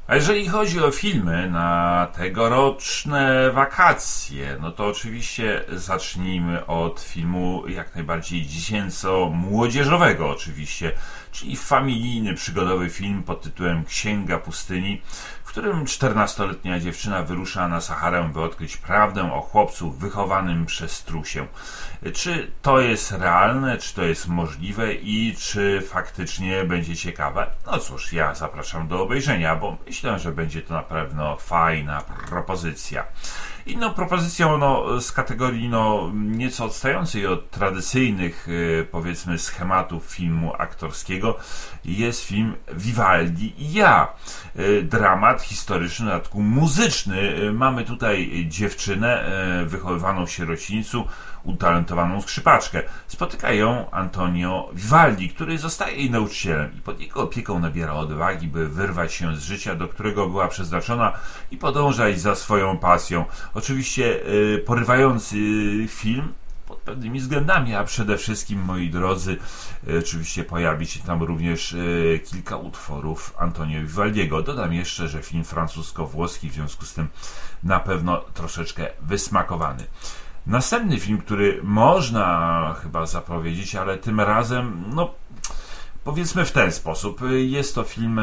A jeżeli chodzi o filmy na tegoroczne wakacje, no to oczywiście zacznijmy od filmu jak najbardziej dziecięco-młodzieżowego oczywiście, czyli familijny, przygodowy film pod tytułem Księga Pustyni, w którym 14-letnia dziewczyna wyrusza na Saharę, by odkryć prawdę o chłopcu wychowanym przez strusię. Czy to jest realne, czy to jest możliwe i czy faktycznie będzie ciekawe? No cóż, ja zapraszam do obejrzenia, bo myślę, że będzie to na pewno fajna propozycja. Inną propozycją z kategorii nieco odstającej od tradycyjnych, powiedzmy, schematów filmu aktorskiego jest film Vivaldi i ja. Dramat historyczny, w dodatku muzyczny. Mamy tutaj dziewczynę wychowywaną w sierocińcu, utalentowaną skrzypaczkę. Spotyka ją Antonio Vivaldi, który zostaje jej nauczycielem i pod jego opieką nabiera odwagi, by wyrwać się z życia, do którego była przeznaczona i podążać za swoją pasją. Oczywiście porywający film pod pewnymi względami, a przede wszystkim, moi drodzy, oczywiście pojawi się tam również kilka utworów Antonio Vivaldiego. Dodam jeszcze, że film francusko-włoski, w związku z tym na pewno troszeczkę wysmakowany. Następny film, który można chyba zapowiedzieć, ale tym razem, powiedzmy w ten sposób. Jest to film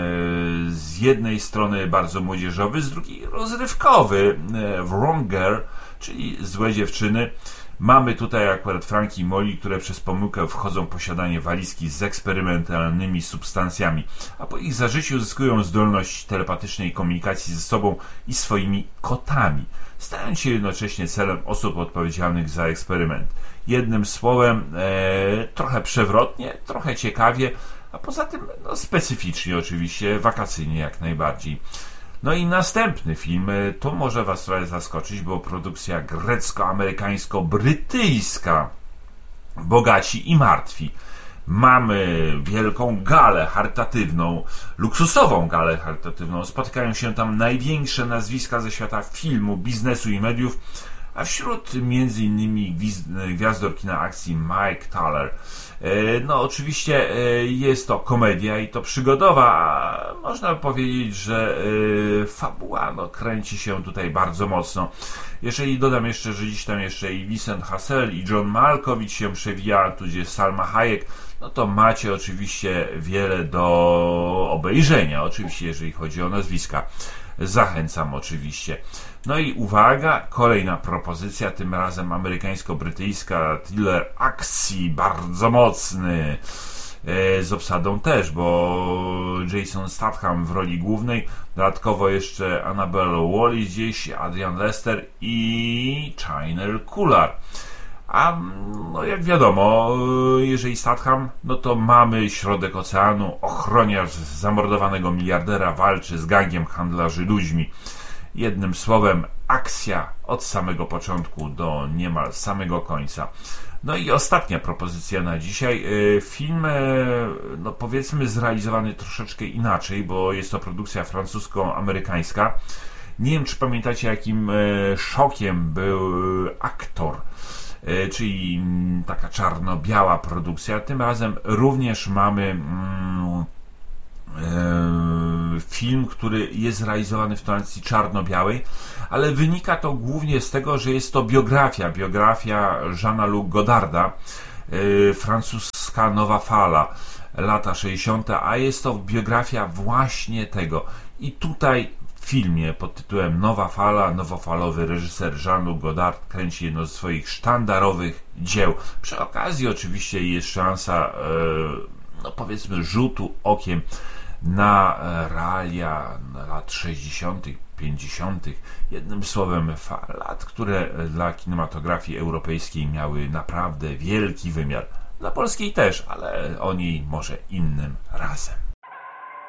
z jednej strony bardzo młodzieżowy, z drugiej rozrywkowy. Wrong Girl, czyli Złe dziewczyny. Mamy tutaj akurat Franki i Molly, które przez pomyłkę wchodzą w posiadanie walizki z eksperymentalnymi substancjami, a po ich zażyciu zyskują zdolność telepatycznej komunikacji ze sobą i swoimi kotami, stając się jednocześnie celem osób odpowiedzialnych za eksperyment. Jednym słowem, trochę przewrotnie, trochę ciekawie, a poza tym specyficznie oczywiście, wakacyjnie jak najbardziej. No i następny film, to może Was trochę zaskoczyć, bo produkcja grecko-amerykańsko-brytyjska, Bogaci i Martwi. Mamy wielką galę charytatywną, luksusową galę charytatywną. Spotykają się tam największe nazwiska ze świata filmu, biznesu i mediów, a wśród m.in. gwiazdor kina akcji Mike Thaler. Oczywiście jest to komedia i to przygodowa. Można powiedzieć, że fabuła kręci się tutaj bardzo mocno. Jeżeli dodam jeszcze, że dziś tam jeszcze i Vincent Cassel i John Malkovich się przewija, tudzież Salma Hayek, to macie oczywiście wiele do obejrzenia, oczywiście jeżeli chodzi o nazwiska. Zachęcam oczywiście. No i uwaga, kolejna propozycja, tym razem amerykańsko-brytyjska, thriller akcji, bardzo mocny, z obsadą też, bo Jason Statham w roli głównej, dodatkowo jeszcze Annabelle Wallis gdzieś, Adrian Lester i Chynel Kular. A jak wiadomo, jeżeli Statham, to mamy środek oceanu, ochroniarz zamordowanego miliardera walczy z gangiem handlarzy ludźmi. Jednym słowem, akcja od samego początku do niemal samego końca. No i ostatnia propozycja na dzisiaj. Film, powiedzmy, zrealizowany troszeczkę inaczej, bo jest to produkcja francusko-amerykańska. Nie wiem, czy pamiętacie, jakim szokiem był Aktor, czyli taka czarno-biała produkcja. Tym razem również mamy film, który jest realizowany w tonacji czarno-białej, ale wynika to głównie z tego, że jest to biografia Jeana-Luc Godarda, francuska nowa fala, lata 60., a jest to biografia właśnie tego. I tutaj w filmie pod tytułem Nowa fala, nowofalowy reżyser Jean-Luc Godard kręci jedno z swoich sztandarowych dzieł. Przy okazji oczywiście jest szansa, powiedzmy, rzutu okiem na realia lat 60., 50., jednym słowem lat, które dla kinematografii europejskiej miały naprawdę wielki wymiar. Dla polskiej też, ale o niej może innym razem.